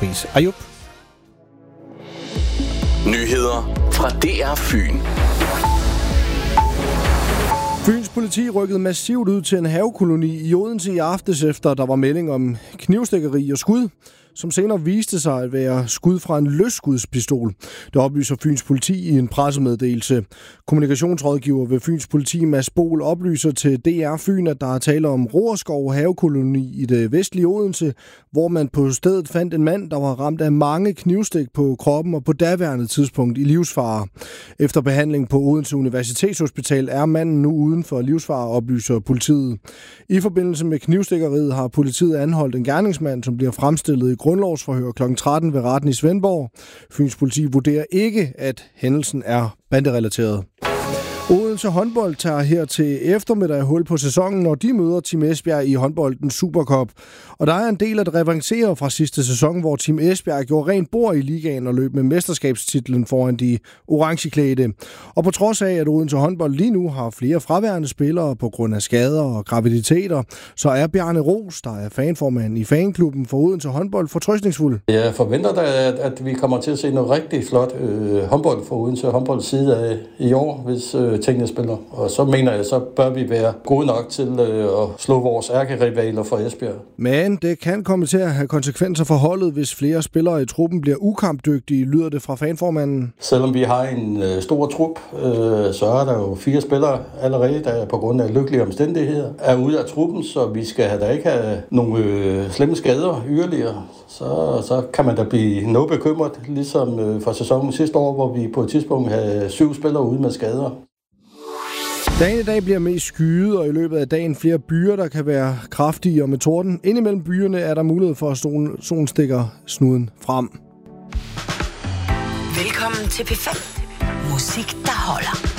Faris Ayub. Nyheder fra DR Fyn. Fyns politi rykkede massivt ud til en havekoloni i Odense i aftes, efter der var melding om knivstikkeri og skud, som senere viste sig at være skud fra en løsskudspistol. Det oplyser Fyns politi i en pressemeddelelse. Kommunikationsrådgiver ved Fyns politi, Mads Bol, oplyser til DR Fyn, at der er tale om Roerskov havekoloni i det vestlige Odense, hvor man på stedet fandt en mand, der var ramt af mange knivstik på kroppen og på daværende tidspunkt i livsfare. Efter behandling på Odense Universitetshospital er manden nu uden for livsfare, oplyser politiet. I forbindelse med knivstikkeriet har politiet anholdt en gerningsmand, som bliver fremstillet i grundlovsforhør kl. 13 ved retten i Svendborg. Fyns politi vurderer ikke, at hændelsen er banderelateret. Odense håndbold tager her til eftermiddag hul på sæsonen, når de møder Team Esbjerg i håndboldens Supercup. Og der er en del at revancere fra sidste sæson, hvor Team Esbjerg gjorde rent bord i ligaen og løb med mesterskabstitlen foran de orangeklædte. Og på trods af, at Odense håndbold lige nu har flere fraværende spillere på grund af skader og graviditeter, så er Bjarne Ros, der er fanformand i fanklubben for Odense håndbold, fortrøstningsfuld. Jeg forventer da, at vi kommer til at se noget rigtig flot håndbold for Odense håndbolds side af i år, hvis tingene spiller. Og så mener jeg, så bør vi være gode nok til at slå vores ærkerivaler fra Esbjerg. Men det kan komme til at have konsekvenser for holdet, hvis flere spillere i truppen bliver ukampdygtige, lyder det fra fanformanden. Selvom vi har en stor trup, så er der jo 4 spillere allerede, der på grund af lykkelige omstændigheder er ude af truppen, så vi skal da ikke have nogle slemme skader yderligere. Så kan man da blive noget bekymret, ligesom for sæsonen sidste år, hvor vi på et tidspunkt havde 7 spillere ude med skader. Dagen i dag bliver mest skyet, og i løbet af dagen flere byer, der kan være kraftige og med torden. Indimellem byerne er der mulighed for, at solen stikker snuden frem. Velkommen til P5. Musik, der holder.